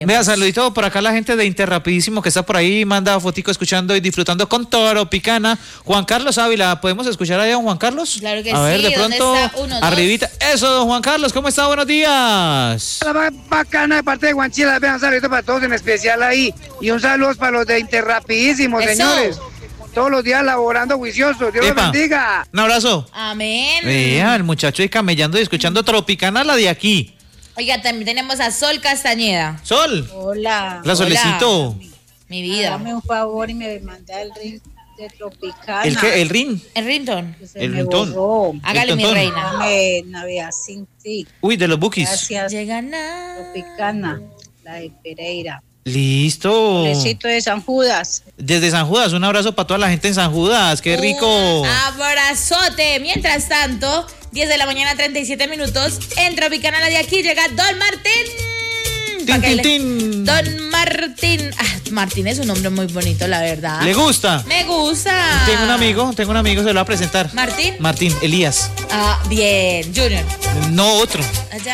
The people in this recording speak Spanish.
Vea, saludito por acá a la gente de Interrapidísimo que está por ahí, manda fotico escuchando y disfrutando con Toropicana. Juan Carlos Ávila, ¿podemos escuchar allá a don Juan Carlos? Claro que a ver, sí, de pronto, ¿dónde está? Uno, arribita. Eso, don Juan Carlos, ¿cómo está? Buenos días. La bacana de parte de Juanchila, vean, un saludo para todos en especial ahí. Y un saludo para los de Interrapidísimo, Eso. señores. Todos los días laborando juiciosos. Dios los Epa, bendiga. un abrazo. Amén. Vea, el muchacho ahí camellando y escuchando Tropicana, la de aquí. Oiga, también tenemos a Sol Castañeda. Sol. Hola. La Solecito. Mi vida. Dame un favor y me manda el ring de Tropicana. ¿El qué? ¿El ring? El rington. Que se El me rintón. borró. Hágale, mi tontón. reina. Dame Navidad sin ti. Uy, de los Bukis. Gracias. Llegan a... Tropicana, la de Pereira. Listo. Besito de San Judas. Desde San Judas, un abrazo para toda la gente en San Judas. Qué rico. Un abrazote. Mientras tanto, 10 de la mañana, 37 minutos. En Tropicana, la de aquí, llega Don Martín. Tin, tin, tin. Don Martín. Ah, Martín es un nombre muy bonito, la verdad. ¿Le gusta? Me gusta. Tengo un amigo, se lo va a presentar. ¿Martín? Martín, Elías. Ah, bien. Junior. No otro. Allá.